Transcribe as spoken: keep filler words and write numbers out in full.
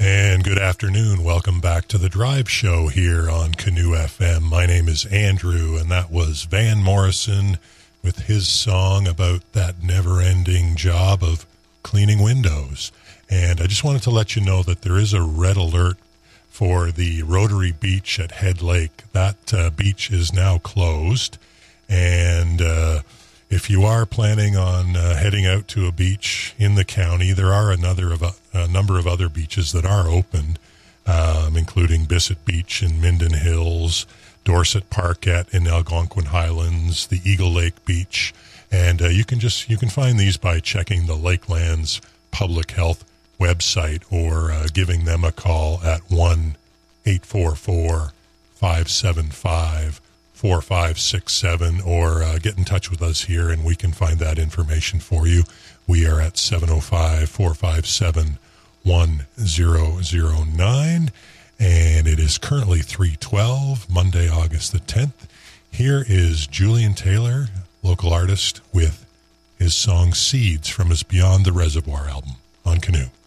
And good afternoon. Welcome back to the Drive Show here on Canoe F M. My name is Andrew, and that was Van Morrison with his song about that never-ending job of cleaning windows. And I just wanted to let you know that there is a red alert for the Rotary Beach at Head Lake. That uh, beach is now closed, and uh, if you are planning on uh, heading out to a beach in the county, there are another of a, a number of other beaches that are open, um, including Bissett Beach in Minden Hills, Dorset Parkette in Algonquin Highlands, the Eagle Lake Beach, and uh, you can just you can find these by checking the Lakelands Public Health website or uh, giving them a call at one eight four four, five seven five, four five six seven, or uh, get in touch with us here and we can find that information for you. We are at seven oh five, four five seven, one oh oh nine, and it is currently three twelve, Monday, August the tenth. Here is Julian Taylor, local artist, with his song Seeds from his Beyond the Reservoir album on Canoe.